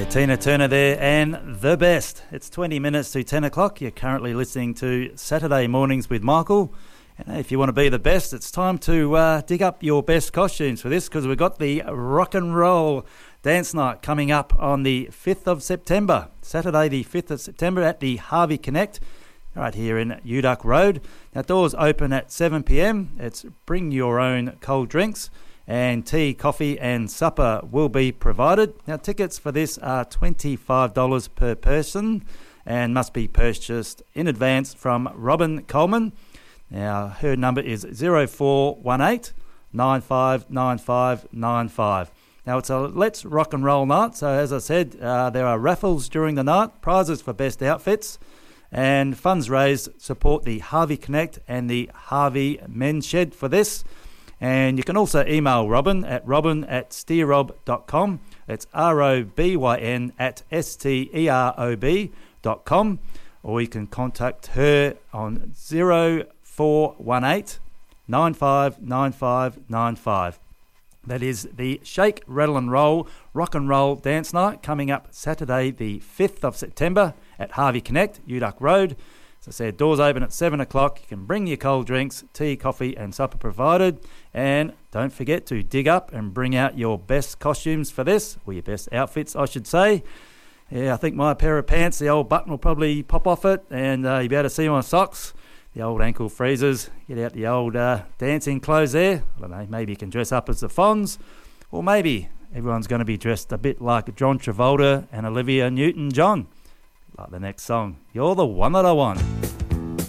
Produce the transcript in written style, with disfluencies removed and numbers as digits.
Tina Turner there and The Best. It's 20 minutes to 10 o'clock. You're currently listening to Saturday Mornings with Michael. And if you want to be the best, it's time to dig up your best costumes for this, because we've got the Rock and Roll Dance Night coming up on the 5th of September. Saturday the 5th of September at the Harvey Connect, right here in Uduck Road. Now, doors open at 7 p.m. It's bring your own cold drinks, and tea, coffee and supper will be provided. Now, tickets for this are $25 per person and must be purchased in advance from Robin Coleman. Now, her number is 0418 959595. Now, it's a Let's Rock and Roll night. So, as I said, there are raffles during the night, prizes for best outfits, and funds raised support the Harvey Connect and the Harvey Men's Shed for this. And you can also email Robin at steerob.com. That's ROBYN at STEROB.com. Or you can contact her on 0418 959595. That is the Shake, Rattle and Roll Rock and Roll Dance Night coming up Saturday the 5th of September at Harvey Connect, Uduck Road. As I said, doors open at 7 o'clock. You can bring your cold drinks, tea, coffee and supper provided. And don't forget to dig up and bring out your best costumes for this, or your best outfits, I should say. Yeah, I think my pair of pants, the old button will probably pop off it, and you'll be able to see my socks, the old ankle freezers. Get out the old dancing clothes there. I don't know, maybe you can dress up as the Fonz, or maybe everyone's going to be dressed a bit like John Travolta and Olivia Newton-John. Like the next song, You're the One That I Want.